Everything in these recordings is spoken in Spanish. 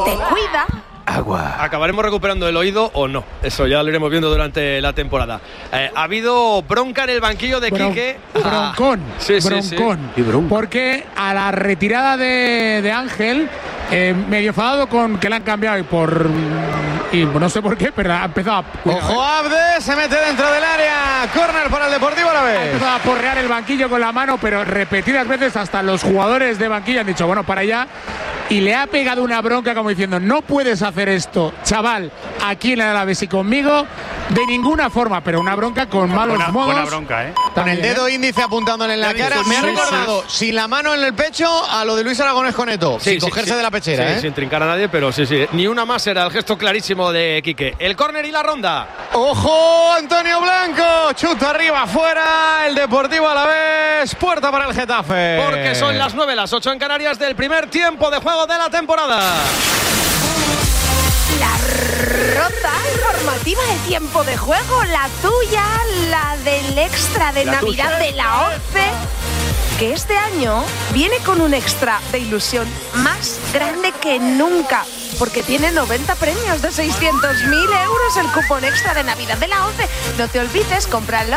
te cuida. Agua. ¿Acabaremos recuperando el oído o no? Eso ya lo iremos viendo durante la temporada. Ha habido bronca en el banquillo de Quique. Broncón. Sí. Porque a la retirada de Ángel, medio enfadado con que le han cambiado y no sé por qué, pero ha empezado a... Ojo, Abde se mete dentro del área. Córner para el Deportivo Alavés. Ha empezado a porrear el banquillo con la mano, pero repetidas veces hasta los jugadores de banquillo han dicho, bueno, para allá. Y le ha pegado una bronca como diciendo, no puedes hacer esto, chaval, aquí en el Alavés y conmigo, de ninguna forma, pero una bronca con malos modos. Buena bronca, ¿eh? Con el dedo índice apuntándole en la cara. Me ha recordado, sin la mano en el pecho, a lo de Luis Aragonés con Eto. Sin cogerse de la pechera, Sin trincar a nadie, pero sí. Ni una más era el gesto clarísimo de Quique. El córner y la ronda. ¡Ojo, Antonio Blanco! Chuta arriba, fuera. El Deportivo Alavés. Puerta para el Getafe. Porque son las 9, las 8 en Canarias del primer tiempo de juego de la temporada. La ronda informativa de tiempo de juego, la tuya, la del extra de Navidad de la 11, que este año viene con un extra de ilusión más grande que nunca, porque tiene 90 premios de 600.000 euros el cupón extra de Navidad de la 11. No te olvides, cómpralo.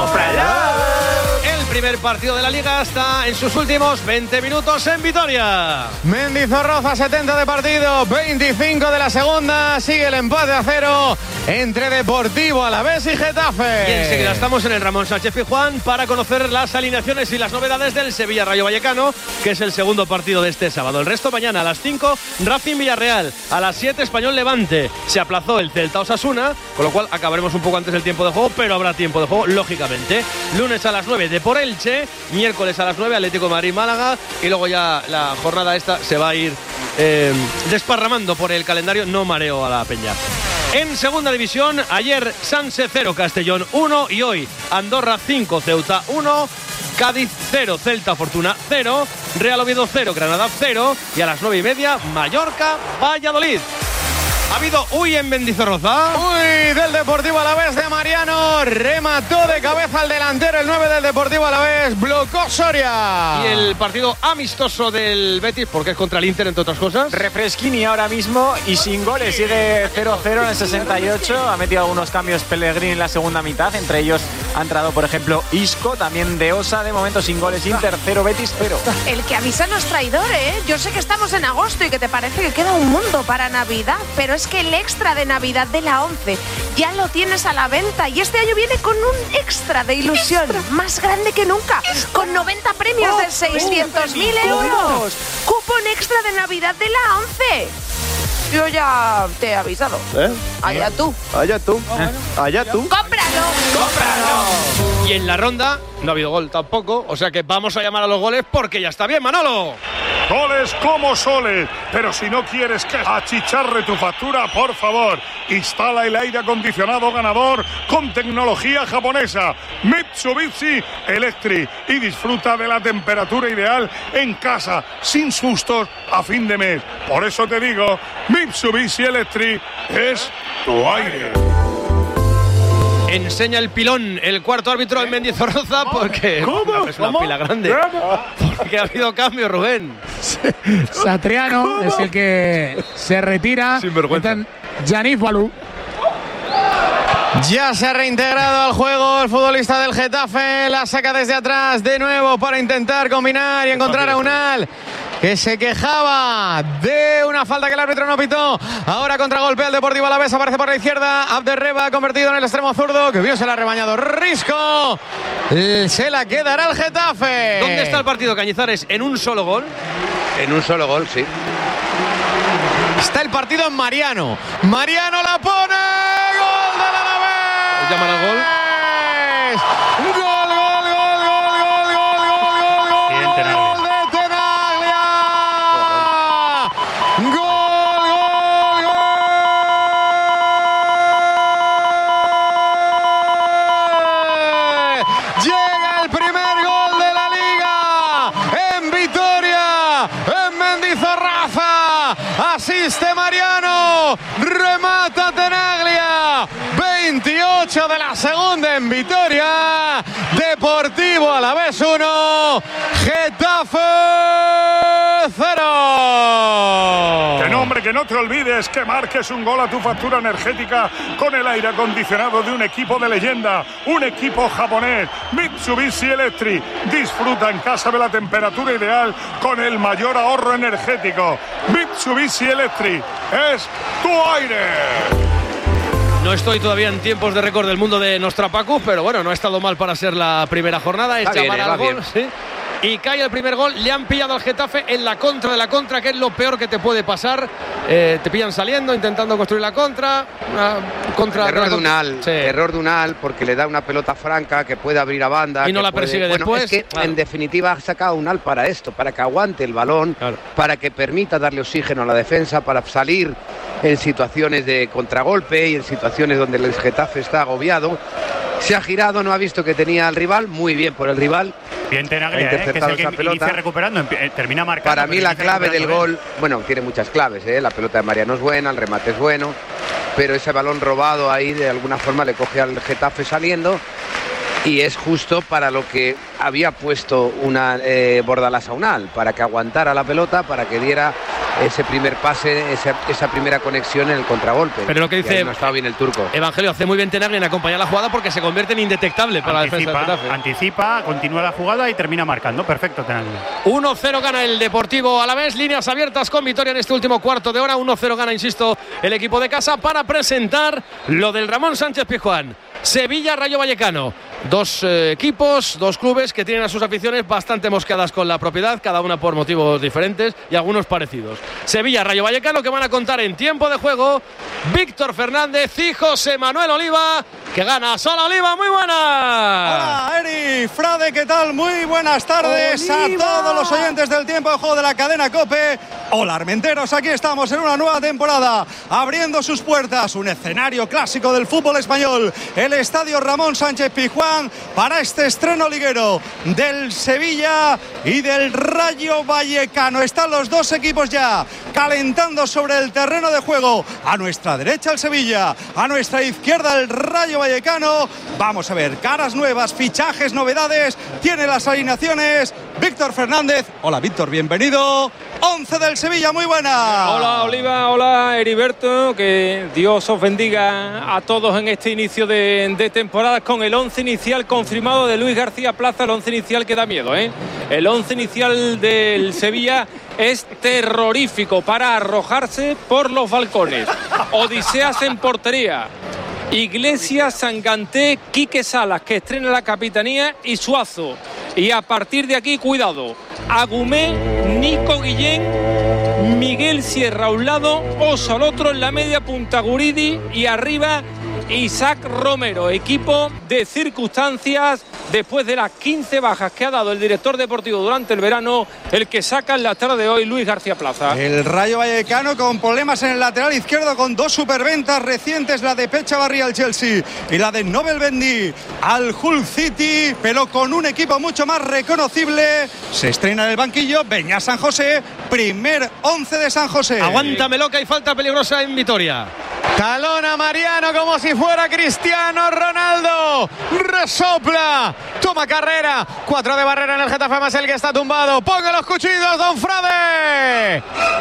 El primer partido de la Liga está en sus últimos 20 minutos en Vitoria. Mendizorroza, 70 de partido, 25 de la segunda. Sigue el empate a 0 entre Deportivo Alavés y Getafe. Y enseguida estamos en el Ramón Sánchez Pizjuán para conocer las alineaciones y las novedades del Sevilla Rayo Vallecano, que es el segundo partido de este sábado. El resto mañana a las 5, Racing Villarreal. A las 7, Español Levante. Se aplazó el Celta Osasuna, con lo cual acabaremos un poco antes del tiempo de juego, pero habrá tiempo de juego, lógicamente. Lunes a las 9, Depor Elche. Miércoles a las 9, Atlético de Madrid Málaga. Y luego ya la jornada esta se va a ir desparramando por el calendario. No mareo a la peña. En segunda división, ayer Sanse 0, Castellón 1 y hoy Andorra 5, Ceuta 1, Cádiz 0, Celta Fortuna 0, Real Oviedo 0, Granada 0 y a las 9:30 Mallorca Valladolid. Ha habido en Mendizorroza. Del Deportivo Alavés de Mariano. Remató de cabeza al delantero, el 9 del Deportivo Alavés. Blocó Soria. Y el partido amistoso del Betis, porque es contra el Inter, entre otras cosas. Refresquini ahora mismo y sin goles. Sigue 0-0 en el 68. Ha metido algunos cambios Pellegrini en la segunda mitad. Entre ellos ha entrado, por ejemplo, Isco. También de Osa. De momento sin goles. Inter 0, Betis 0. El que avisa no es traidor, ¿eh? Yo sé que estamos en agosto y que te parece que queda un mundo para Navidad, pero es que el extra de Navidad de la 11 ya lo tienes a la venta y este año viene con un extra de ilusión más grande que nunca, con 90 premios de 600.000 euros. Cupón extra de Navidad de la 11. Yo ya te he avisado. Allá tú. Allá tú. Allá tú. ¡Cómpralo! Y en la ronda no ha habido gol tampoco, o sea que vamos a llamar a los goles porque ya está bien, Manolo. Goles como soles, pero si no quieres que achicharre tu factura, por favor, instala el aire acondicionado ganador con tecnología japonesa Mitsubishi Electric y disfruta de la temperatura ideal en casa, sin sustos a fin de mes. Por eso te digo, Mitsubishi Electric es tu aire. Enseña el pilón el cuarto árbitro en Mendizorroza porque es una pila grande. Porque ha habido cambio, Rubén. Satriano es el que se retira. Sin vergüenza. Yannick Balú. Ya se ha reintegrado al juego el futbolista del Getafe. La saca desde atrás de nuevo para intentar combinar y encontrar a Unal, que se quejaba de una falta que el árbitro no pitó. Ahora contragolpea el Deportivo Alavés, aparece por la izquierda Abderreba, convertido en el extremo zurdo, que bien se la ha rebañado Risco. Se la quedará el Getafe. ¿Dónde está el partido, Cañizares? ¿En un solo gol? En un solo gol, sí. Está el partido en Mariano. Mariano la pone. ¡Gol del Alavés! ¿Llaman al gol? ¡Gol! Asiste Mariano, remata Tenaglia, 28 de la segunda en Vitoria. Deportivo Alavés 1, Getafe 0. Que no, hombre, que no te olvides que marques un gol a tu factura energética con el aire acondicionado de un equipo de leyenda, un equipo japonés, Mitsubishi Electric. Disfruta en casa de la temperatura ideal con el mayor ahorro energético. Mitsubishi Electric es tu aire. No estoy todavía en tiempos de récord del mundo de Nostrapacu, pero bueno, no ha estado mal para ser la primera jornada. Es llamar al gol, sí. Y cae el primer gol. Le han pillado al Getafe en la contra de la contra, que es lo peor que te puede pasar. Te pillan saliendo, intentando construir la contra. Error de Unal. Sí. Error de Unal, porque le da una pelota franca que puede abrir a banda. Y no la persigue después. Es que, en definitiva, ha sacado Unal para esto, para que aguante el balón, para que permita darle oxígeno a la defensa, para salir en situaciones de contragolpe y en situaciones donde el Getafe está agobiado. Se ha girado, no ha visto que tenía al rival. Muy bien por el rival. Bien Tenaglia, que es el que inicia recuperando, termina marcando. Para mí la clave del gol, bueno, tiene muchas claves, la pelota de Mariano es buena, el remate es bueno, pero ese balón robado ahí de alguna forma le coge al Getafe saliendo, y es justo para lo que había puesto una Bordalás a Unal, para que aguantara la pelota, para que diera ese primer pase, esa primera conexión en el contragolpe. Pero lo que dice, no estaba bien el turco. Evangelio, hace muy bien Tenaglia en acompañar la jugada porque se convierte en indetectable para la defensa del Getafe. Anticipa, continúa la jugada y termina marcando. Perfecto, Tenaglia. 1-0 gana el Deportivo Alavés. Líneas abiertas con Vitoria en este último cuarto de hora. 1-0 gana, insisto, el equipo de casa para presentar lo del Ramón Sánchez Pizjuán. Sevilla, Rayo Vallecano. Dos equipos, dos clubes que tienen a sus aficiones bastante mosqueadas con la propiedad, cada una por motivos diferentes y algunos parecidos. Sevilla, Rayo Vallecano, que van a contar en tiempo de juego Víctor Fernández y José Manuel Oliva, que gana. Sola Oliva, muy buena. Hola, Eri, Frade, ¿qué tal? Muy buenas tardes Oliva. A todos los oyentes del tiempo de juego de la cadena COPE. Hola, Armenteros, aquí estamos en una nueva temporada, abriendo sus puertas, un escenario clásico del fútbol español, el Estadio Ramón Sánchez Pizjuán, para este estreno liguero del Sevilla y del Rayo Vallecano. Están los dos equipos ya calentando sobre el terreno de juego. A nuestra derecha el Sevilla, a nuestra izquierda el Rayo Vallecano. Vamos a ver caras nuevas, fichajes, novedades. Tiene las alineaciones Víctor Fernández. Hola Víctor, bienvenido. 11 del Sevilla, muy buena. Hola Oliva, hola Heriberto, que Dios os bendiga a todos en este inicio de temporada con el 11 inicial confirmado de Luis García Plaza, el 11 inicial que da miedo, ¿eh? El 11 inicial del Sevilla es terrorífico para arrojarse por los balcones. Odiseas en portería, Iglesias, Sanganté, Quique Salas, que estrena la capitanía, y Suazo. Y a partir de aquí, cuidado, Agumé, Nico Guillén, Miguel Sierra a un lado, Osa al otro, en la media punta Guridi, y arriba Isaac Romero. Equipo de circunstancias después de las 15 bajas que ha dado el director deportivo durante el verano, el que saca en la tarde de hoy Luis García Plaza. El Rayo Vallecano con problemas en el lateral izquierdo, con dos superventas recientes, la de Pecha Barría al Chelsea y la de Nobel Bendy al Hull City, pero con un equipo mucho más reconocible. Se estrena en el banquillo Beñat San José, primer 11 de San José. Aguántamelo, que hay falta peligrosa en Vitoria. Talón a Mariano como si fuera Cristiano Ronaldo. Resopla. Toma carrera. 4 de barrera en el Getafe, más el que está tumbado. Ponga los cuchillos, don Frade.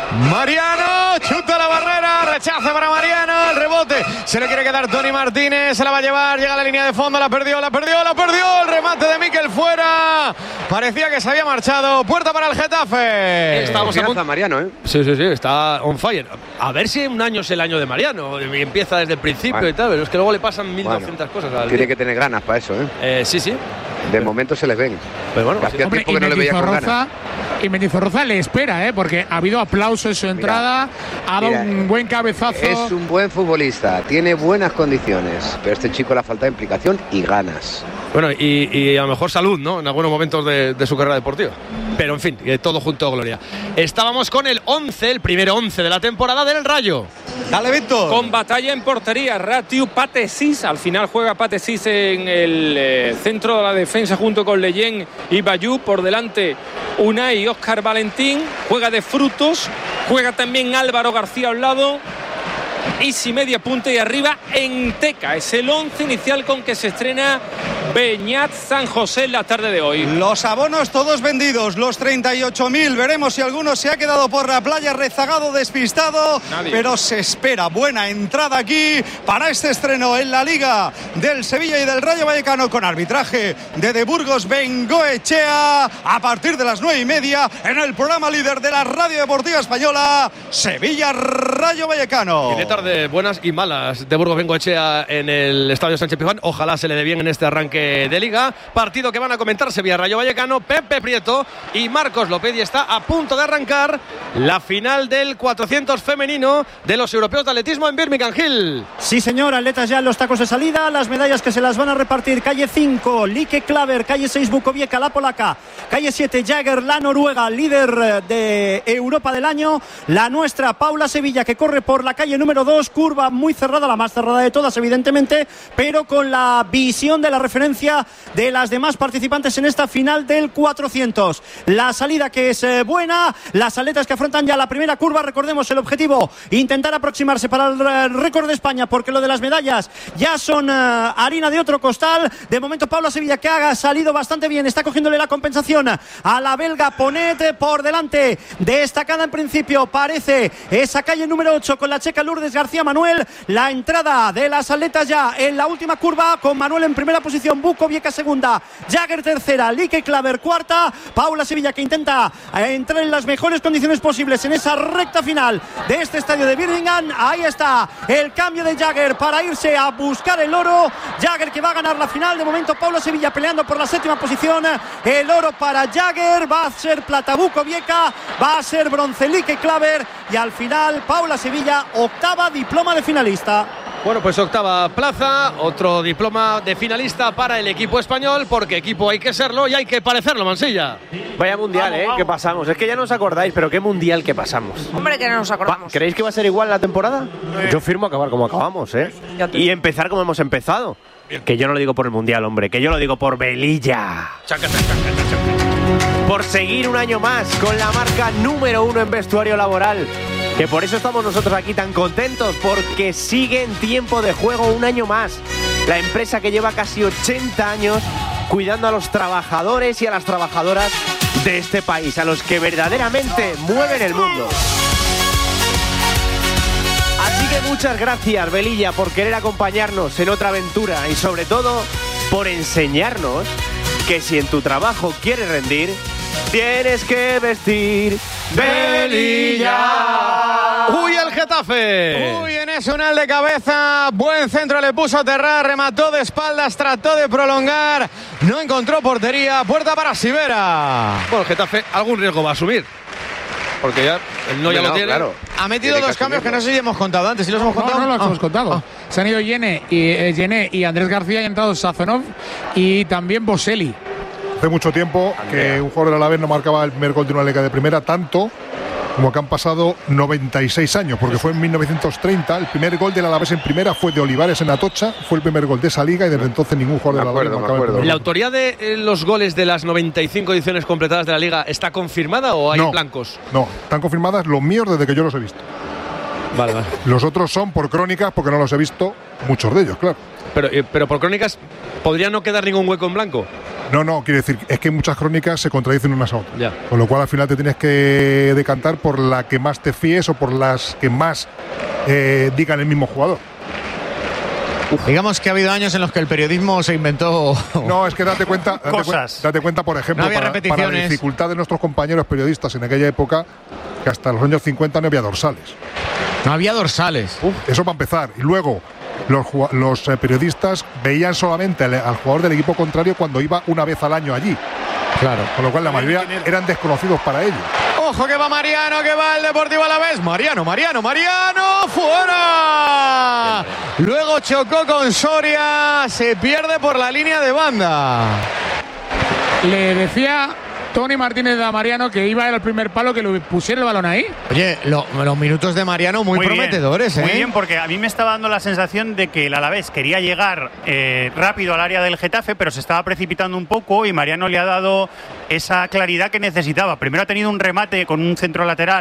Mariano chuta la barrera. Rechaza para Mariano. El rebote se lo quiere quedar Tony Martínez. Se la va a llevar. Llega a la línea de fondo. La perdió. El remate de Mikel fuera. Parecía que se había marchado. Puerta para el Getafe. Estamos a punto. Mariano, ¿eh? Sí, está on fire. A ver si un año es el año de Mariano. Y empieza desde el principio y tal. Pero es que luego le pasan 1200 cosas. Tiene que tener ganas para eso, ¿eh? Sí. De momento se les ven. Pero bueno, hacía tiempo que no le veía con ganas. Y Mendizorroza le espera, porque ha habido aplauso en su entrada. Ha dado un buen cabezazo. Es un buen futbolista, tiene buenas condiciones, pero este chico le falta implicación y ganas. Bueno, y a lo mejor salud, ¿no? En algunos momentos de su carrera deportiva. Pero en fin, todo junto a Gloria. Estábamos con el 11, el primer 11 de la temporada del Rayo. Dale, Víctor. Con batalla en portería, Ratiu Patesis. Al final juega Patesis en el centro de la defensa junto con Leyen y Bayú. Por delante Unai y Óscar Valentín. Juega de Frutos. Juega también Álvaro García a un lado. Isi media punta y arriba Enteca. Es el 11 inicial con que se estrena Beñat San José en la tarde de hoy. Los abonos todos vendidos, los 38.000. Veremos si alguno se ha quedado por la playa rezagado, despistado. Nadie. Pero se espera buena entrada aquí para este estreno en la Liga del Sevilla y del Rayo Vallecano, con arbitraje de Burgos Bengoechea, a partir de las 9:30 en el programa líder de la Radio Deportiva Española, Sevilla Rayo Vallecano. Tiene tarde buenas y malas de Burgos Bengoechea en el Estadio Sánchez Pizjuán. Ojalá se le dé bien en este arranque de Liga. Partido que van a comentar Sevilla Rayo Vallecano, Pepe Prieto y Marcos López, y está a punto de arrancar la final del 400 femenino de los europeos de atletismo en Birmingham Hill. Sí, señor, atletas ya en los tacos de salida, las medallas que se las van a repartir: calle 5, Lieke Klaver, calle 6, Bukovieka, la polaca, calle 7, Jagger, la noruega, líder de Europa del año, la nuestra, Paula Sevilla, que corre por la calle número 2, curva muy cerrada, la más cerrada de todas, evidentemente, pero con la visión de la referencia de las demás participantes en esta final del 400. La salida que es buena, las atletas que afrontan ya la primera curva. Recordemos el objetivo: intentar aproximarse para el récord de España, porque lo de las medallas ya son harina de otro costal. De momento Paula Sevilla, que ha salido bastante bien, está cogiéndole la compensación a la belga Ponet. Por delante, destacada en principio, parece esa calle número 8 con la checa Lourdes García Manuel. La entrada de las atletas ya en la última curva, con Manuel en primera posición, Bukovieka segunda, Jagger tercera, Lieke Klaver cuarta. Paula Sevilla, que intenta entrar en las mejores condiciones posibles en esa recta final de este estadio de Birmingham. Ahí está el cambio de Jagger para irse a buscar el oro. Jagger, que va a ganar la final. De momento Paula Sevilla peleando por la séptima posición. El oro para Jagger, va a ser plata Bukovieka, va a ser bronce Lieke Klaver, y al final Paula Sevilla, octava diploma de finalista. Bueno, pues octava plaza, otro diploma de finalista para el equipo español, porque equipo hay que serlo y hay que parecerlo, Mansilla. Vaya mundial, que pasamos. Es que ya no os acordáis, pero qué mundial que pasamos. Hombre, que no nos acordamos. ¿Creéis que va a ser igual la temporada? Yo firmo acabar como acabamos, y empezar como hemos empezado. Que yo no lo digo por el mundial, hombre, que yo lo digo por Velilla. Por seguir un año más con la marca número 1 en vestuario laboral. Que por eso estamos nosotros aquí tan contentos, porque sigue en tiempo de juego un año más. La empresa que lleva casi 80 años cuidando a los trabajadores y a las trabajadoras de este país, a los que verdaderamente mueven el mundo. Así que muchas gracias, Velilla, por querer acompañarnos en otra aventura, y sobre todo por enseñarnos que si en tu trabajo quieres rendir, tienes que vestir Velilla. ¡Uy, el Getafe! Uy, en ese unal de cabeza, buen centro le puso a Terrar, remató de espaldas, trató de prolongar, no encontró portería, puerta para Sivera. Bueno, el Getafe algún riesgo va a asumir, porque ya el no ya lo tiene. Claro. Ha metido dos cambios que no sé si hemos contado antes. ¿Sí los hemos contado? No los hemos contado. Se han ido Yené y Andrés García, y han entrado Sazonov y también Boselli. Hace mucho tiempo que un jugador del Alavés no marcaba el primer gol de una liga de primera, tanto como que han pasado 96 años, porque fue en 1930. El primer gol del Alavés en primera fue de Olivares en Atocha, fue el primer gol de esa liga, y desde entonces ningún jugador del Alavés marcaba el primer gol. ¿La autoría de los goles de las 95 ediciones completadas de la liga está confirmada o hay blancos? No, están confirmadas los míos desde que yo los he visto. Vale. Los otros son por crónicas, porque no los he visto, muchos de ellos, claro. Pero por crónicas, ¿podría no quedar ningún hueco en blanco? No, quiere decir, es que muchas crónicas se contradicen unas a otras. Ya. Con lo cual al final te tienes que decantar por la que más te fíes o por las que más digan el mismo jugador. Digamos que ha habido años en los que el periodismo se inventó. No, es que date cuenta, por ejemplo, no había para la dificultad de nuestros compañeros periodistas en aquella época, que hasta los años 50 no había dorsales. No había dorsales. Eso para empezar. Y luego, los periodistas veían solamente al jugador del equipo contrario cuando iba una vez al año allí. Claro. Con lo cual la mayoría eran desconocidos para ellos. Ojo que va Mariano, que va el Deportivo Alavés. Mariano, fuera. Luego chocó con Soria, se pierde por la línea de banda. Le decía Tony Martínez a Mariano que iba al primer palo, que le pusiera el balón ahí. Oye, los minutos de Mariano muy prometedores, Muy bien, porque a mí me estaba dando la sensación de que el Alavés quería llegar rápido al área del Getafe, pero se estaba precipitando un poco, y Mariano le ha dado esa claridad que necesitaba. Primero ha tenido un remate con un centro lateral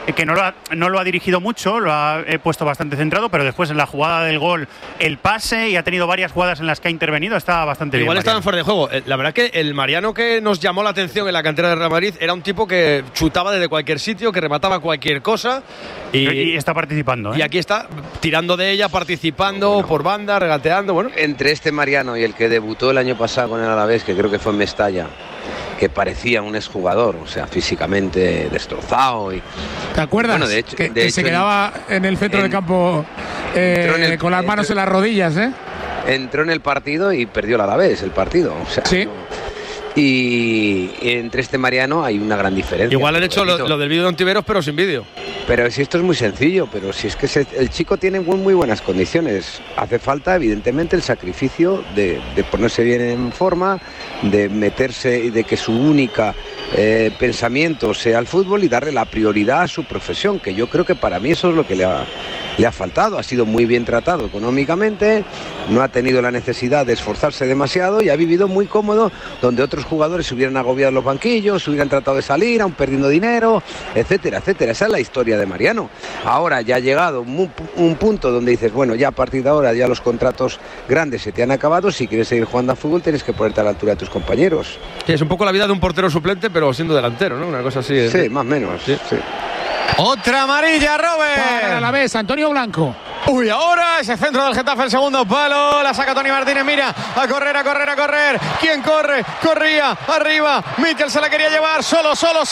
que no lo ha dirigido mucho, lo ha puesto bastante centrado, pero después en la jugada del gol, el pase, y ha tenido varias jugadas en las que ha intervenido, está bastante bien. Igual estaban fuera de juego. La verdad que el Mariano que nos llamó la atención en la cantera de Real Madrid era un tipo que chutaba desde cualquier sitio, que remataba cualquier cosa. Y está participando. Y aquí está tirando de ella, participando por banda, regateando. Bueno, entre este Mariano y el que debutó el año pasado con el Alavés, que creo que fue en Mestalla, que parecía un exjugador, o sea, físicamente destrozado. ¿Te acuerdas? Bueno, de hecho, que se quedaba en el centro del campo con las manos en las rodillas, ¿eh? Entró en el partido y perdió el Alavés el partido. O sea, sí. Y entre este Mariano hay una gran diferencia. Igual han hecho lo del vídeo de Ontiveros, pero sin vídeo. Pero si esto es muy sencillo, pero si es que el chico tiene muy buenas condiciones. Hace falta, evidentemente, el sacrificio de ponerse bien en forma, de meterse y de que su única pensamiento sea el fútbol y darle la prioridad a su profesión, que yo creo que para mí eso es lo que le ha faltado. Ha sido muy bien tratado económicamente, no ha tenido la necesidad de esforzarse demasiado y ha vivido muy cómodo, donde otros jugadores se hubieran agobiado en los banquillos, se hubieran tratado de salir, aún perdiendo dinero, etcétera, etcétera. Esa es la historia de Mariano. Ahora ya ha llegado un punto donde dices, bueno, ya a partir de ahora ya los contratos grandes se te han acabado. Si quieres seguir jugando a fútbol tienes que ponerte a la altura de tus compañeros. Sí, es un poco la vida de un portero suplente, pero siendo delantero, ¿no? Una cosa así. Sí, más o menos. Sí. Otra amarilla, Robert. Para la vez, Antonio Blanco. Uy, ahora ese centro del Getafe, el segundo palo. La saca Toni Martínez, mira. A correr. ¿Quién corre? Corría. Arriba. Mikel se la quería llevar. Solo.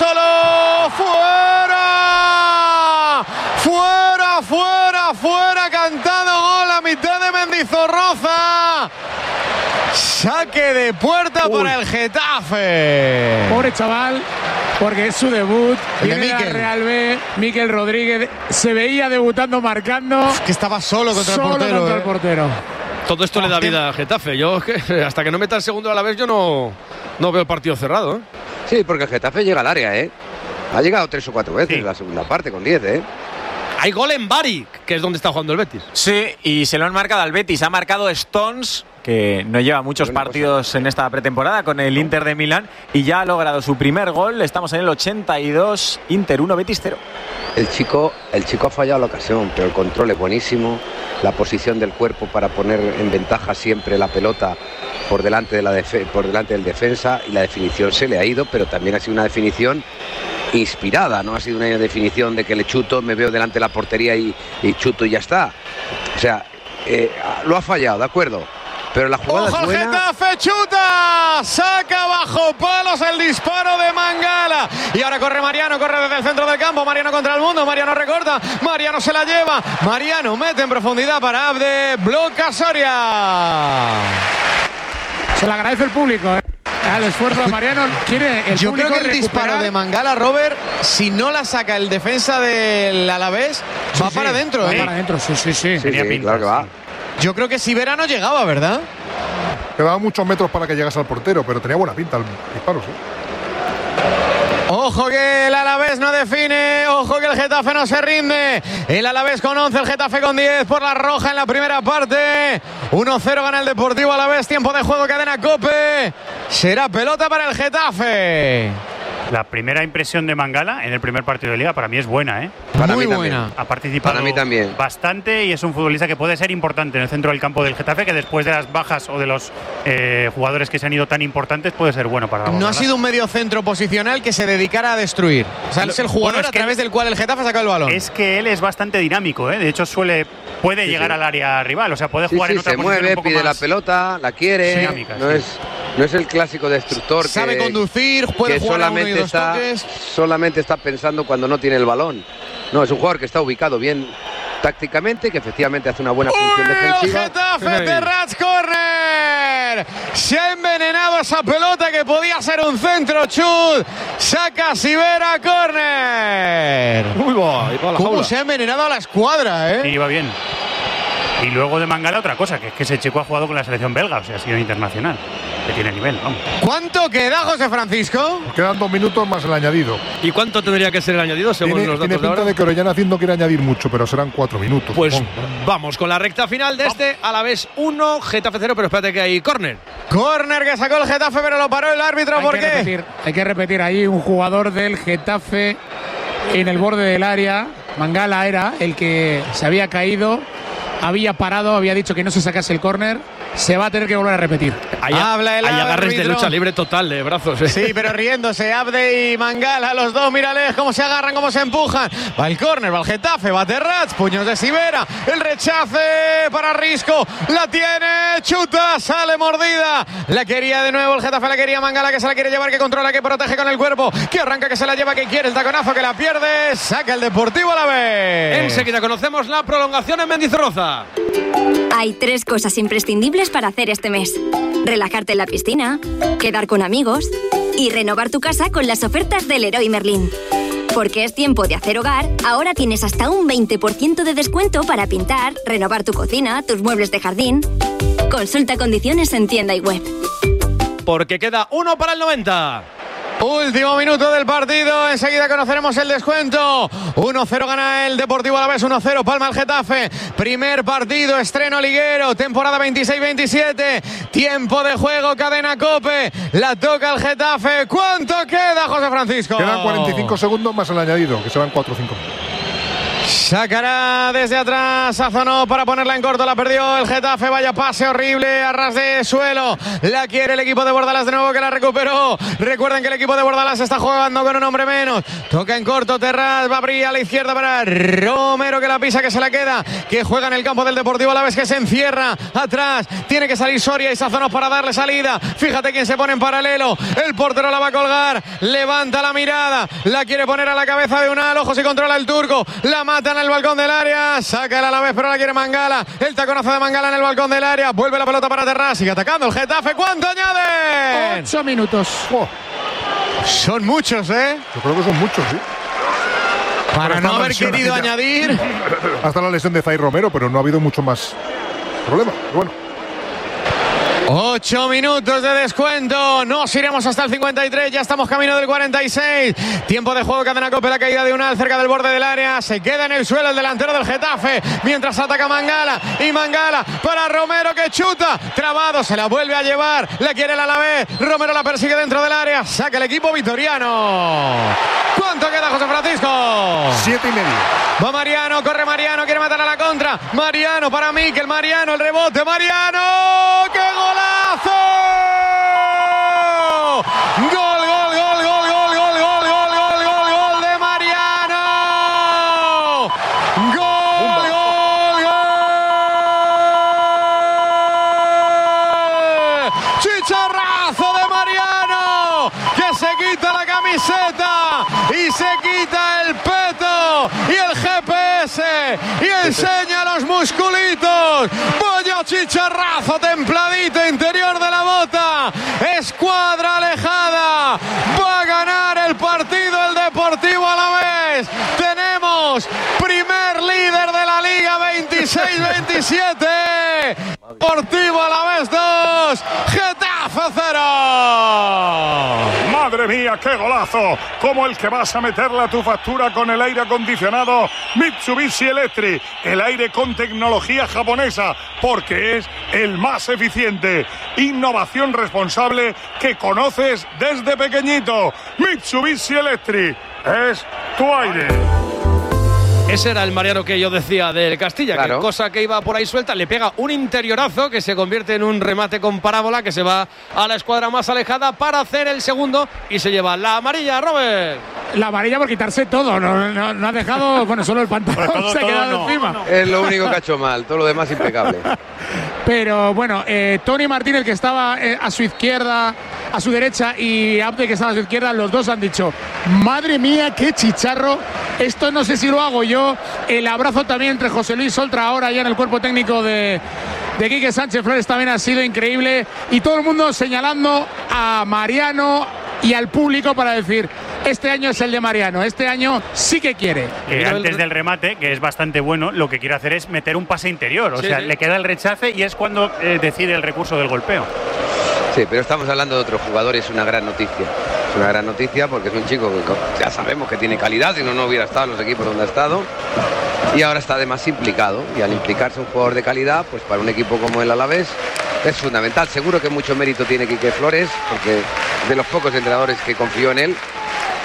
¡Fuera! Cantado gol a mitad de Mendizorroza. Saque de puerta para el Getafe. Pobre chaval, porque es su debut. Viene la Real B, Mikel Rodríguez. Se veía debutando, marcando. Que estaba solo contra el portero. Todo esto le da vida al Getafe. Yo, hasta que no meta el segundo a la vez, yo no veo el partido cerrado. Sí, porque el Getafe llega al área, ¿eh? Ha llegado 3 o 4 veces en la segunda parte con 10, ¿eh? Hay gol en Bari, que es donde está jugando el Betis. Sí, y se lo han marcado al Betis. Ha marcado Stones, que no lleva muchos partidos en esta pretemporada con el Inter de Milán, y ya ha logrado su primer gol. Estamos en el 82, Inter 1, Betis 0. El chico ha fallado la ocasión, pero el control es buenísimo. La posición del cuerpo para poner en ventaja siempre la pelota por delante del defensa, y la definición se le ha ido, pero también ha sido una definición inspirada, no ha sido una definición de que le chuto, me veo delante de la portería y chuto y ya está. O sea, lo ha fallado, de acuerdo, pero la jugada ¡ojo, es buena. El Getafe chuta! Saca bajo palos el disparo de Mangala. Y ahora corre Mariano, corre desde el centro del campo. Mariano contra el mundo, Mariano recorta. Mariano se la lleva. Mariano mete en profundidad para Abde. Bloca Soria. Se le agradece el público, al esfuerzo de Mariano. Yo creo que el disparo de Mangala, Robert, si no la saca el defensa del Alavés, va para adentro. Va para adentro, sí. Claro que va. Yo creo que Sivera no llegaba, ¿verdad? Quedaban muchos metros para que llegase al portero, pero tenía buena pinta el disparo, sí. Ojo que el Alavés no define, ojo que el Getafe no se rinde. El Alavés con 11, el Getafe con 10 por la roja en la primera parte. 1-0 gana el Deportivo Alavés, tiempo de juego, cadena COPE. Será pelota para el Getafe. La primera impresión de Mangala en el primer partido de Liga para mí es buena, ¿eh? Muy buena. Ha participado para mí también bastante y es un futbolista que puede ser importante en el centro del campo del Getafe, que después de las bajas o de los jugadores que se han ido tan importantes puede ser bueno para la No ha sido un medio centro posicional que se dedicara a destruir. O sea, es el jugador a través del cual el Getafe ha sacado el balón. Es que él es bastante dinámico, ¿eh? De hecho puede llegar al área rival, o sea, puede jugar en otra se posición mueve, un poco pide más la pelota, la quiere, dinámica, no es el clásico destructor sabe conducir, puede jugar a uno y dos toques. Solamente está pensando cuando no tiene el balón. No, es un jugador que está ubicado bien tácticamente, que efectivamente hace una buena función defensiva. Getafe, Terrats, corner. Se ha envenenado esa pelota que podía ser un centro. Chut, saca Sivera, corner. ¿Cómo se ha envenenado a la escuadra, Sí, iba bien. Y luego de Mangala otra cosa, que es que ese chico ha jugado con la selección belga, o sea, ha sido internacional, que tiene nivel, vamos. ¿Cuánto queda, José Francisco? Quedan 2 minutos más el añadido. ¿Y cuánto tendría que ser el añadido según los datos tiene de ahora? pinta de que Orellana no quiere añadir mucho, pero serán 4 minutos. Pues vamos con la recta final de este Alavés 1, Getafe 0, pero espérate que hay córner. Córner que sacó el Getafe, pero lo paró el árbitro. ¿Por qué? Hay que repetir ahí un jugador del Getafe en el borde del área. Mangala era el que se había caído, había parado, había dicho que no se sacase el córner. Se va a tener que volver a repetir. Hay agarres de lucha libre total de brazos. Sí, pero riéndose Abde y Mangala, los dos, mírales cómo se agarran, cómo se empujan. Va el córner, va el Getafe, va Terrats, puños de Sivera, el rechace para Risco, la tiene, chuta, sale mordida. La quería de nuevo el Getafe, la quería Mangala, que se la quiere llevar, que controla, que protege con el cuerpo, que arranca, que se la lleva, que quiere, el taconazo, que la pierde, saca el Deportivo Alavés. Enseguida conocemos la prolongación en Mendizorroza. Hay 3 cosas imprescindibles para hacer este mes: relajarte en la piscina, quedar con amigos y renovar tu casa con las ofertas del Leroy Merlin. Porque es tiempo de hacer hogar, ahora tienes hasta un 20% de descuento para pintar, renovar tu cocina, tus muebles de jardín. Consulta condiciones en tienda y web. Porque queda 1 para el 90. Último minuto del partido, enseguida conoceremos el descuento. 1-0 gana el Deportivo Alavés, 1-0 palma el Getafe. Primer partido, estreno liguero, temporada 26-27. Tiempo de juego, cadena COPE. La toca el Getafe. ¿Cuánto queda, José Francisco? Quedan 45 segundos más el añadido, que se van 4-5. Sacará desde atrás Azonó para ponerla en corto, la perdió el Getafe, vaya pase horrible a ras de suelo, la quiere el equipo de Bordalás de nuevo, que la recuperó. Recuerden que el equipo de Bordalás está jugando con un hombre menos, toca en corto Terrats, va a abrir a la izquierda para Romero, que la pisa, que se la queda, que juega en el campo del Deportivo Alavés, que se encierra atrás, tiene que salir Soria y Sazonos para darle salida. Fíjate quién se pone en paralelo, el portero la va a colgar, levanta la mirada, la quiere poner a la cabeza de Unal, ojo si controla el turco, la mata en el balcón del área, saca el Alavés, pero la quiere Mangala, el taconazo de Mangala en el balcón del área, vuelve la pelota para Terrats, sigue atacando el Getafe. ¿Cuánto añade? 8 minutos. Son muchos, ¿eh? Yo creo que son muchos, sí. Para no haber querido añadir. Hasta la lesión de Zay Romero, pero no ha habido mucho más problema. Pero bueno. 8 minutos de descuento, nos iremos hasta el 53, ya estamos camino del 46. Tiempo de juego, cadena COPE, la caída de Unal cerca del borde del área, se queda en el suelo el delantero del Getafe, mientras ataca Mangala, y Mangala para Romero, que chuta, trabado, se la vuelve a llevar, la quiere el Alavés, Romero la persigue dentro del área, saca el equipo vitoriano. ¿Cuánto queda, José Francisco? 7 y medio. Va Mariano, corre Mariano, quiere matar a la contra, Mariano para Mikel, Mariano, el rebote, Mariano, ¡qué gol! ¡Golazo! ¡Gol, gol, gol, gol, gol, gol, gol, gol, gol, gol, gol de Mariano! ¡Gol, gol, gol! ¡Chicharrazo de Mariano! Que se quita la camiseta y se quita el peto y el GPS y enseña los musculitos. Vaya chicharrazo templadito interior de la bota. Escuadra alejada. Va a ganar el partido el Deportivo Alavés. Tenemos primer líder de la Liga 26-27. Deportivo Alavés 2, Getafe 0. Madre mía, qué golazo, como el que vas a meterle a tu factura con el aire acondicionado Mitsubishi Electric, el aire con tecnología japonesa, porque es el más eficiente. Innovación responsable que conoces desde pequeñito. Mitsubishi Electric es tu aire. Ese era el Mariano que yo decía del Castilla, claro. Que cosa que iba por ahí suelta, le pega un interiorazo que se convierte en un remate con parábola, que se va a la escuadra más alejada para hacer el segundo y se lleva la amarilla, Robert. La amarilla por quitarse todo, no ha dejado, bueno, solo el pantalón se ha quedado encima. Es lo único que ha hecho mal, todo lo demás impecable. Pero bueno, Tony Martínez, que estaba a su izquierda, a su derecha, y Abde, que estaba a su izquierda, los dos han dicho: madre mía, qué chicharro, esto no sé si lo hago yo. El abrazo también entre José Luis Oltra, ahora ya en el cuerpo técnico de Quique Sánchez Flores, también ha sido increíble, y todo el mundo señalando a Mariano y al público para decir: este año es el de Mariano, este año sí que quiere. Antes del remate, que es bastante bueno, lo que quiere hacer es meter un pase interior, o sea, le queda el rechace y es cuando decide el recurso del golpeo. Sí, pero estamos hablando de otro jugador, es una gran noticia. Es una gran noticia porque es un chico que ya sabemos que tiene calidad, si no, no hubiera estado en los equipos donde ha estado. Y ahora está además implicado, y al implicarse un jugador de calidad, pues para un equipo como el Alavés es fundamental. Seguro que mucho mérito tiene Quique Flores, porque de los pocos entrenadores que confió en él,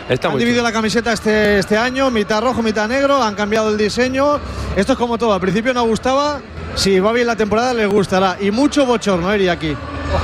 Han dividido la camiseta este año, mitad rojo, mitad negro, han cambiado el diseño. Esto es como todo, al principio no gustaba, si va bien la temporada les gustará. Y mucho bochorno, Eri, aquí.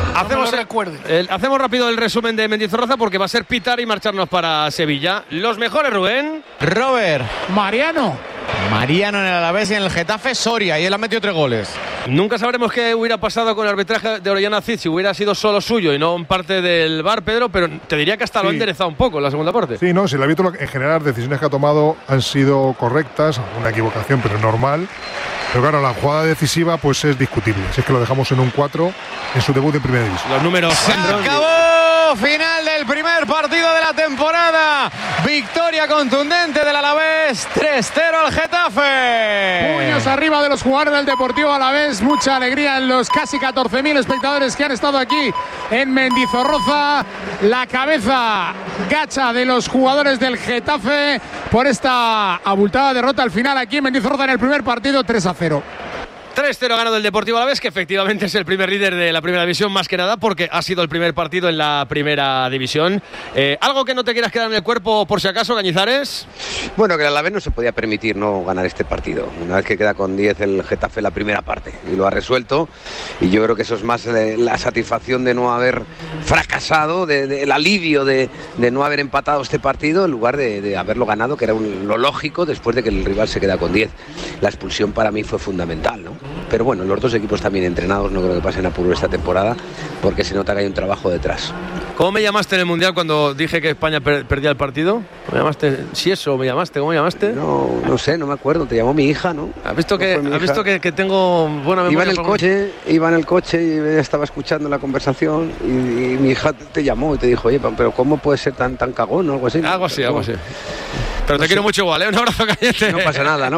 Hacemos rápido el resumen de Mendizorroza porque va a ser pitar y marcharnos para Sevilla. Los mejores, Rubén. Robert. Mariano en el Alavés y en el Getafe, Soria, y él ha metido 3 goles. Nunca sabremos qué hubiera pasado con el arbitraje de Orellana Cid si hubiera sido solo suyo y no en parte del VAR, Pedro, pero te diría que hasta lo ha enderezado un poco en la segunda parte. Sí, no, si el árbitro en general las decisiones que ha tomado han sido correctas, una equivocación, pero normal. Pero claro, la jugada decisiva pues es discutible. Si es que lo dejamos en un 4 en su debut en Primera División. Los números. Se acabó. Final del primer partido de la temporada. Victoria contundente del Alavés. 3-0 al Getafe. Puños arriba de los jugadores del Deportivo Alavés. Mucha alegría en los casi 14.000 espectadores que han estado aquí en Mendizorroza. La cabeza gacha de los jugadores del Getafe por esta abultada derrota al final aquí en Mendizorroza en el primer partido, 3-0. 3-0 ganado el Deportivo Alavés, que efectivamente es el primer líder de la Primera División, más que nada porque ha sido el primer partido en la Primera División. ¿Algo que no te quieras quedar en el cuerpo por si acaso, Cañizares? Bueno, que el Alavés no se podía permitir no ganar este partido. Una vez que queda con 10 el Getafe en la primera parte y lo ha resuelto, y yo creo que eso es más la satisfacción de no haber fracasado, el alivio de no haber empatado este partido en lugar de haberlo ganado, que era lo lógico después de que el rival se queda con 10. La expulsión para mí fue fundamental, ¿no? Pero bueno, los dos equipos también entrenados, no creo que pasen apuro esta temporada, porque se nota que hay un trabajo detrás. ¿Cómo me llamaste en el Mundial cuando dije que España perdía el partido? ¿Me llamaste? ¿Sí eso? ¿Me llamaste? ¿Cómo me llamaste? No sé, no me acuerdo. Te llamó mi hija, ¿no? ¿Has visto que tengo buena memoria? Iba en el coche y estaba escuchando la conversación y mi hija te llamó y te dijo, oye, pero ¿cómo puede ser tan cagón o algo así? Algo así. Pero te quiero mucho igual, ¿eh? Un abrazo, Cañete. No pasa nada.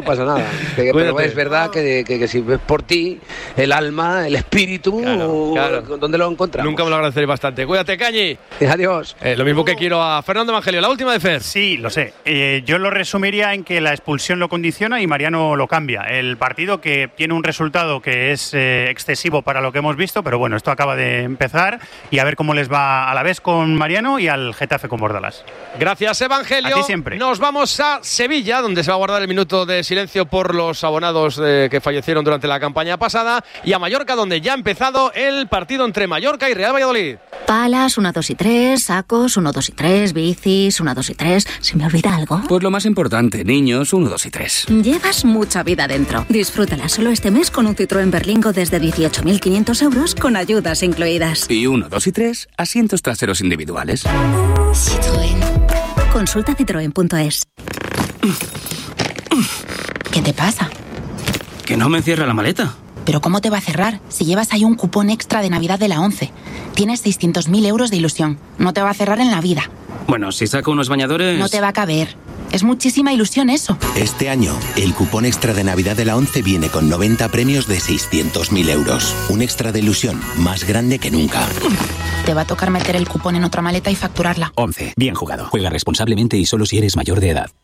Pero es verdad que si ves por ti, el alma, el espíritu, claro. ¿Dónde lo encontramos? Nunca me lo agradeceré bastante. Cuídate, Cañi. Adiós. Lo mismo que quiero a Fernando Evangelio. La última de Fer. Sí, lo sé. Yo lo resumiría en que la expulsión lo condiciona y Mariano lo cambia. El partido que tiene un resultado que es excesivo para lo que hemos visto, pero bueno, esto acaba de empezar y a ver cómo les va a la vez con Mariano y al Getafe con Bordalas. Gracias, Evangelio. A ti siempre. Nos vamos a Sevilla, donde se va a guardar el minuto de silencio por los abonados que fallecieron durante la campaña pasada, y a Mallorca, donde ya ha empezado el partido entre Mallorca y Real Valladolid. Palas, 1, 2 y 3, sacos, 1, 2 y 3, bicis, 1, 2 y 3. ¿Se me olvida algo? Pues lo más importante, niños, 1, 2 y 3. Llevas mucha vida dentro. Disfrútala solo este mes con un Citroën Berlingo desde 18.500 euros con ayudas incluidas. Y 1, 2 y 3, asientos traseros individuales. Citroën. Consulta citroen.es. ¿Qué te pasa? Que no me cierra la maleta. ¿Pero cómo te va a cerrar? Si llevas ahí un cupón extra de Navidad de la 11. Tienes 600.000 euros de ilusión. No te va a cerrar en la vida. Bueno, si saco unos bañadores... No te va a caber. Es muchísima ilusión eso. Este año, el cupón extra de Navidad de la 11 viene con 90 premios de 600.000 euros. Un extra de ilusión más grande que nunca. Te va a tocar meter el cupón en otra maleta y facturarla. 11. Bien jugado. Juega responsablemente y solo si eres mayor de edad.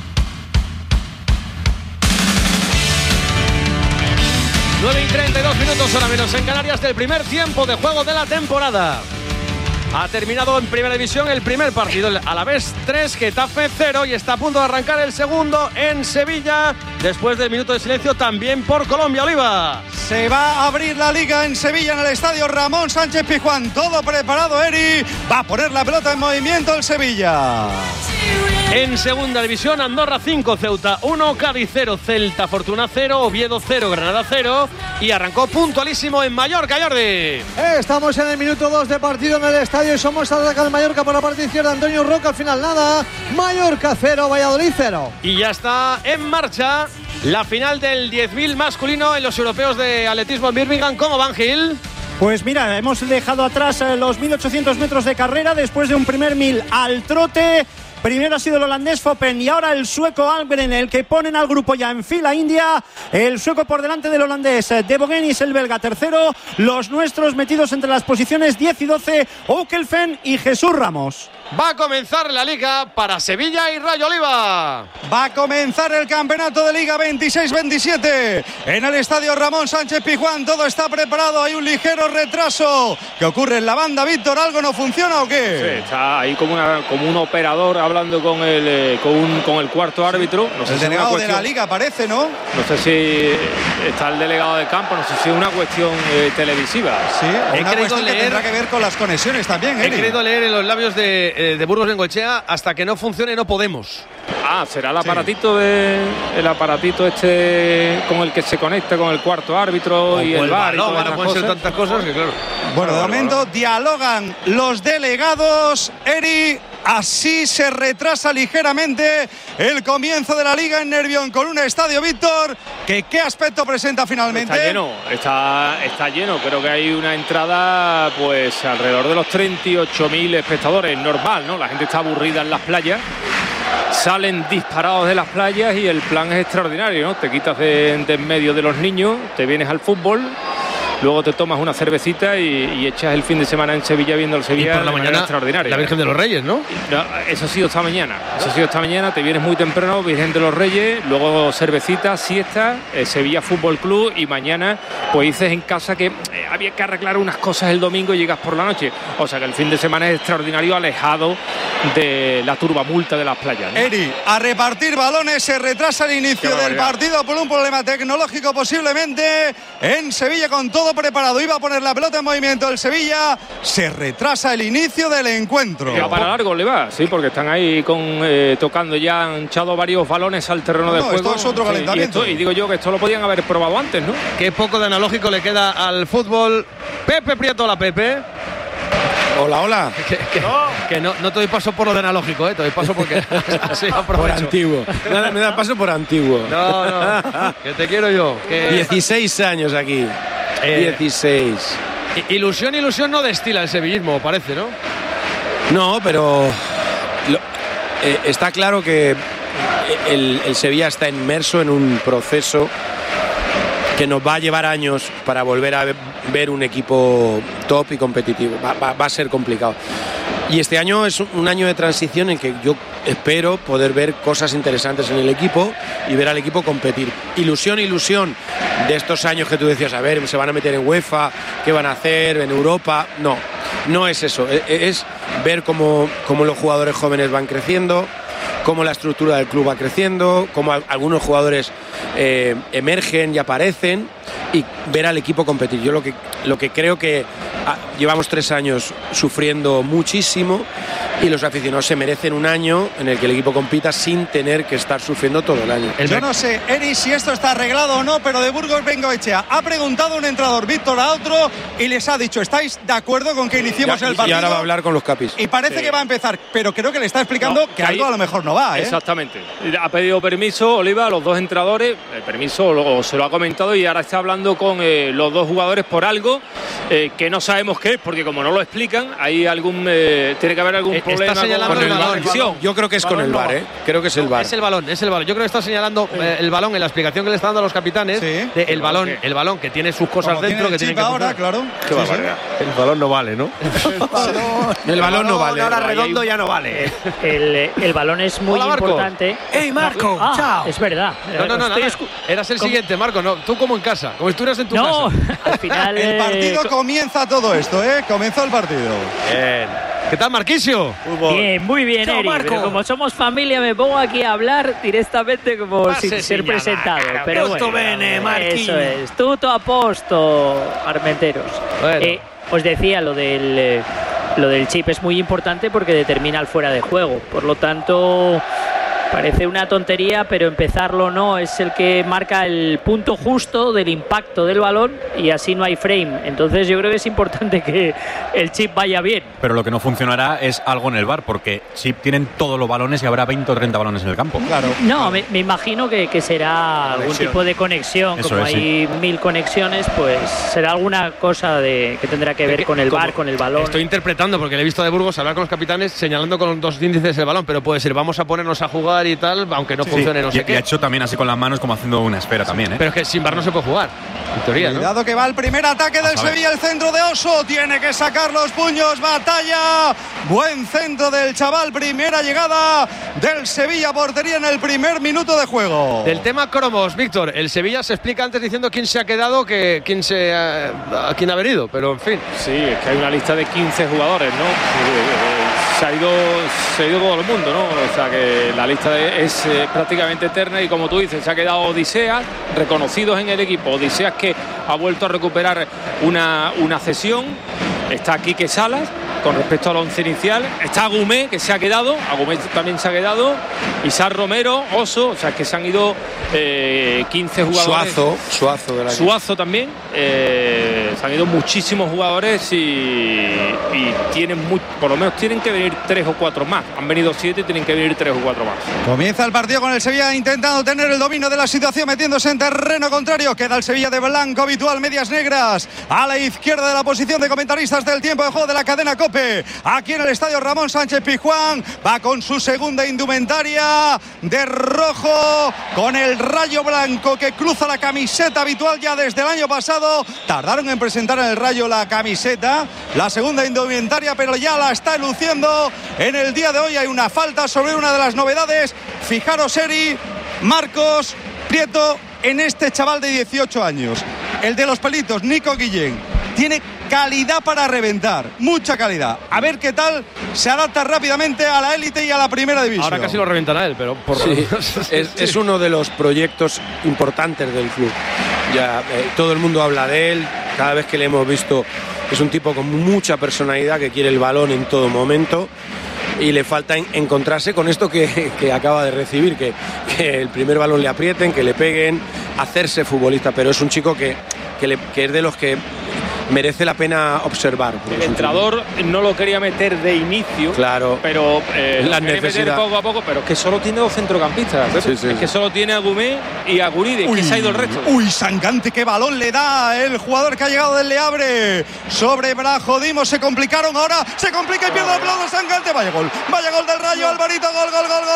9:32, hora menos en Canarias, del primer tiempo de juego de la temporada. Ha terminado en Primera División el primer partido, el Alavés 3, Getafe 0, y está a punto de arrancar el segundo en Sevilla, después del minuto de silencio también por Colombia. Oliva. Se va a abrir la Liga en Sevilla, en el estadio Ramón Sánchez Pizjuán. Todo preparado, Eri. Va a poner la pelota en movimiento el Sevilla. En Segunda División, Andorra 5, Ceuta 1, Cádiz 0, Celta Fortuna 0, Oviedo 0, Granada 0, y arrancó puntualísimo en Mallorca, Jordi. Estamos en el minuto 2 de partido en el estadio y somos al ataque del Mallorca por la parte izquierda. Antonio Roca, al final nada. Mallorca 0, Valladolid 0. Y ya está en marcha la final del 10.000 masculino en los europeos de atletismo en Birmingham. ¿Cómo van, Gil? Pues mira, hemos dejado atrás los 1.800 metros de carrera después de un primer 1.000 al trote. Primero ha sido el holandés Foppen y ahora el sueco Algren, el que ponen al grupo ya en fila india. El sueco por delante del holandés De Bogenis, el belga tercero. Los nuestros metidos entre las posiciones 10 y 12, Okelfen y Jesús Ramos. Va a comenzar la Liga para Sevilla y Rayo Oliva. Va a comenzar el campeonato de Liga 26-27 en el estadio Ramón Sánchez Pizjuán. Todo está preparado, hay un ligero retraso. ¿Qué ocurre en la banda, Víctor? ¿Algo no funciona o qué? Sí, está ahí como un operador hablando con el cuarto árbitro. No sé el si delegado de la Liga parece, ¿no? No sé si está el delegado de campo, no sé si es una cuestión televisiva. Sí, una cuestión que tendrá que ver con las conexiones también, He querido leer en los labios de Burgos Bengoechea: hasta que no funcione no podemos. Será el aparatito este con el que se conecta con el cuarto árbitro y el VAR. No pueden ser tantas cosas que claro. Bueno, de momento dialogan los delegados. Eri, así se retrasa ligeramente el comienzo de la Liga en Nervión con un estadio, Víctor, que ¿qué aspecto presenta finalmente? Está lleno. Creo que hay una entrada pues alrededor de los 38.000 espectadores. Normal, ¿no? La gente está aburrida en las playas. Salen disparados de las playas y el plan es extraordinario, ¿no? Te quitas de en medio de los niños, te vienes al fútbol, luego te tomas una cervecita y echas el fin de semana en Sevilla viendo el Sevilla. Y por la mañana extraordinaria. La Virgen de los Reyes, ¿no? Eso ha sido esta mañana. Te vienes muy temprano, Virgen de los Reyes, luego cervecita, siesta, Sevilla Fútbol Club, y mañana pues dices en casa que había que arreglar unas cosas el domingo y llegas por la noche. O sea que el fin de semana es extraordinario, alejado de la turbamulta de las playas, ¿no? Eri, a repartir balones, se retrasa el inicio del partido por un problema tecnológico posiblemente en Sevilla, con todo preparado. Iba a poner la pelota en movimiento el Sevilla, se retrasa el inicio del encuentro. Va para largo, le va, sí, porque están ahí tocando ya, han echado varios balones al terreno de juego. Esto es otro calentamiento. Y digo yo que esto lo podían haber probado antes, ¿no? Qué poco de analógico le queda al fútbol. Pepe Prieto, la Pepe. Hola. Que no te doy paso por lo de analógico, te doy paso porque así por antiguo. Me da paso por antiguo. No, que te quiero yo. 16 años aquí. 16. Ilusión no destila el sevillismo, parece, ¿no? No, pero está claro que el Sevilla está inmerso en un proceso que nos va a llevar años para volver a ver un equipo top y competitivo. Va a ser complicado. Y este año es un año de transición en que yo espero poder ver cosas interesantes en el equipo y ver al equipo competir. Ilusión de estos años que tú decías, a ver, se van a meter en UEFA, ¿qué van a hacer en Europa? No es eso. Es ver cómo los jugadores jóvenes van creciendo, cómo la estructura del club va creciendo, cómo algunos jugadores emergen y aparecen, y ver al equipo competir. Yo lo que creo que llevamos 3 años sufriendo muchísimo, y los aficionados se merecen un año en el que el equipo compita sin tener que estar sufriendo todo el año. Yo no sé, Eri, si esto está arreglado o no, pero de Burgos Bengoechea ha preguntado un entrenador, Víctor, a otro, y les ha dicho, ¿estáis de acuerdo con que iniciemos el partido? Y ahora va a hablar con los capis. Y parece que va a empezar, pero creo que le está explicando que algo a lo mejor no va, ¿eh? Exactamente. Ha pedido permiso, Oliva, a los dos entrenadores. El permiso se lo ha comentado, y ahora está hablando con los dos jugadores por algo que no sabemos qué es, porque como no lo explican, hay tiene que haber algún problema con la conexión. Yo creo que es con el VAR, Creo que es el VAR. Es el balón. Yo creo que está señalando el balón en la explicación que le está dando a los capitanes. El balón que tiene sus cosas dentro, que tiene que ahora, claro. Qué barbaridad. El balón no vale, ¿no? El balón no vale. Ahora redondo ya no vale. El balón es muy importante. ¡Ey, Marco! ¡Chao! Es verdad. No. Eras el siguiente, Marco. No, tú como en casa, como si estuvieras en tu casa. Al final el partido comienza todo esto, Comenzó el partido. Bien. ¿Qué tal, Marquisio? Bien, muy bien, Eri. Pero como somos familia, me pongo aquí a hablar directamente como sin ser presentado. Pero bueno, eso es. Tutto a posto, Armenteros. Bueno. Os decía, lo del chip es muy importante porque determina el fuera de juego. Por lo tanto, parece una tontería, pero empezarlo no es el que marca el punto justo del impacto del balón, y así no hay frame. Entonces yo creo que es importante que el chip vaya bien. Pero lo que no funcionará es algo en el VAR, porque chip tienen todos los balones y habrá 20 o 30 balones en el campo. Claro. No, me imagino que será algún tipo de conexión. Eso como hay 1000 conexiones, pues será alguna cosa que tendrá que ver con el VAR, con el balón. Estoy interpretando, porque le he visto a de Burgos hablar con los capitanes señalando con los dos índices el balón, pero puede ser, vamos a ponernos a jugar jugar y tal, aunque no funcione, no sé qué. Y ha hecho también así con las manos, como haciendo una esfera también, ¿eh? Pero es que sin VAR no se puede jugar, en teoría, ¿no? Cuidado que va el primer ataque del Sevilla, el centro de Oso. Tiene que sacar los puños, batalla. Buen centro del chaval, primera llegada del Sevilla, portería en el primer minuto de juego. Del tema cromos, Víctor, el Sevilla se explica antes diciendo quién se ha quedado que quién ha venido, pero en fin. Sí, es que hay una lista de 15 jugadores, ¿no? Se ha ido todo el mundo, ¿no? O sea que la lista es prácticamente eterna y como tú dices, se ha quedado Odiseas, reconocidos en el equipo. Odiseas que ha vuelto a recuperar una cesión. Está Quique Salas con respecto al once inicial. Está Agumé, que se ha quedado. Agumé también se ha quedado. Isaac Romero, Oso. O sea, es que se han ido 15 jugadores. Suazo de la Suazo también. Se han ido muchísimos jugadores y tienen por lo menos tienen que venir 3 o 4 más. Han venido 7 y tienen que venir 3 o 4 más. Comienza el partido con el Sevilla intentando tener el dominio de la situación, metiéndose en terreno contrario. Queda el Sevilla de blanco habitual, medias negras. A la izquierda de la posición de comentaristas del tiempo de juego de la cadena COPE. Aquí en el estadio Ramón Sánchez Pizjuán. Va con su segunda indumentaria de rojo, con el rayo blanco que cruza la camiseta habitual ya desde el año pasado. Tardaron en presentar en el Rayo la camiseta, la segunda indumentaria, pero ya la está luciendo en el día de hoy. Hay una falta sobre una de las novedades. Fijaros, Eri, Marcos, Prieto, en este chaval de 18 años, el de los pelitos, Nico Guillén. Tiene calidad para reventar, mucha calidad. A ver qué tal se adapta rápidamente a la élite y a la primera división. Ahora casi lo reventan a él, pero por sí, es uno de los proyectos importantes del club. Ya todo el mundo habla de él, cada vez que le hemos visto es un tipo con mucha personalidad que quiere el balón en todo momento. Y le falta encontrarse con esto que acaba de recibir, que el primer balón le aprieten, que le peguen, hacerse futbolista. Pero es un chico que es de los que merece la pena observar. El entrenador no lo quería meter de inicio, claro, pero la lo meter poco a poco, pero es que solo tiene 2 centrocampistas. Es que solo tiene a Gumé y a Guridi, que se ha ido el resto. Uy, Sangante, qué balón le da el jugador que ha llegado del Le Havre sobre Brajodimo. Se complicaron, ahora se complica y pierde el pelotón Sangante. Vaya gol del Rayo, Alvarito, gol.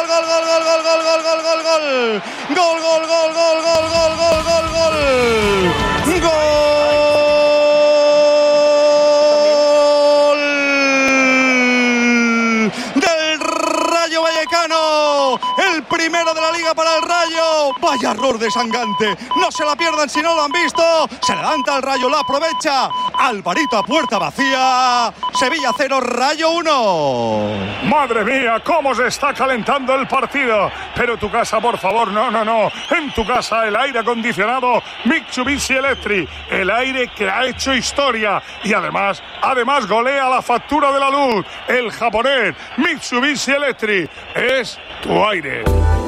El primero de la liga para el Rayo. Vaya error de Sangante. No se la pierdan si no lo han visto. Se levanta el Rayo, lo aprovecha. Alvarito a puerta vacía. Sevilla 0, Rayo 1. Madre mía, cómo se está calentando el partido. Pero tu casa, por favor, no. En tu casa el aire acondicionado Mitsubishi Electric. El aire que ha hecho historia. Y además golea la factura de la luz. El japonés Mitsubishi Electric es tu aire.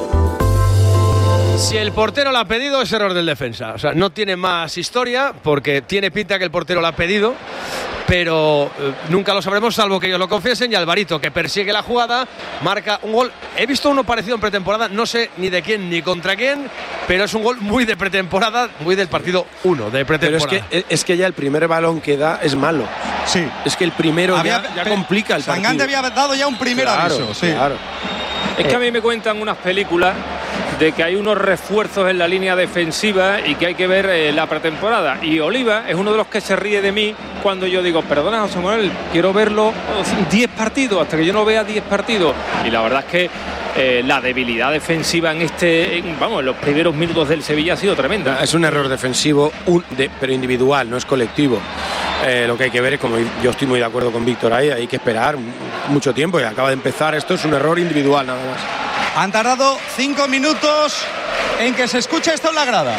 Si el portero la ha pedido, es error del defensa. O sea, no tiene más historia, porque tiene pinta que el portero la ha pedido, pero nunca lo sabremos salvo que ellos lo confiesen. Y Alvarito, que persigue la jugada, marca un gol. He visto uno parecido en pretemporada, no sé ni de quién ni contra quién, pero es un gol muy de pretemporada, muy del partido 1 de pretemporada. Pero es que ya el primer balón que da es malo. Sí. Es que el primero ya complica el partido. Sangante había dado ya un primer aviso. Sí. Claro. Es que a mí me cuentan unas películas de que hay unos refuerzos en la línea defensiva y que hay que ver la pretemporada. Y Oliva es uno de los que se ríe de mí cuando yo digo, perdona, José Manuel, quiero verlo 10 partidos, hasta que yo no vea 10 partidos. Y la verdad es que la debilidad defensiva en los primeros minutos del Sevilla ha sido tremenda. Es un error defensivo, pero individual, no es colectivo. Lo que hay que ver es, como yo estoy muy de acuerdo con Víctor ahí, hay que esperar mucho tiempo y acaba de empezar. Esto es un error individual nada más. Han tardado 5 minutos en que se escuche esto en la grada.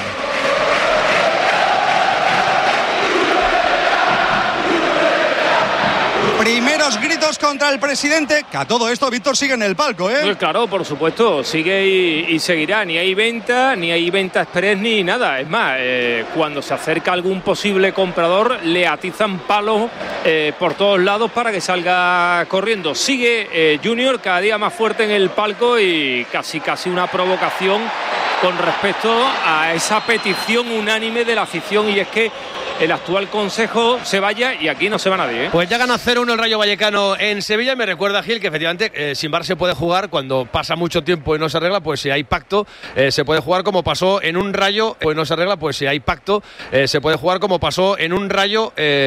Primeros gritos contra el presidente, que a todo esto Víctor sigue en el palco, ¿eh? Pues claro, por supuesto, sigue y seguirá. Ni hay venta express ni nada. Es más, cuando se acerca algún posible comprador, le atizan palos por todos lados para que salga corriendo. Sigue Junior cada día más fuerte en el palco y casi una provocación con respecto a esa petición unánime de la afición, y es que el actual consejo se vaya y aquí no se va nadie, ¿eh? Pues ya gana 0-1 el Rayo Vallecano en Sevilla. Me recuerda, Gil, que efectivamente sin VAR se puede jugar cuando pasa mucho tiempo y no se arregla, pues si hay pacto se puede jugar como pasó en un Rayo, pues no se arregla, pues si hay pacto se puede jugar como pasó en un Rayo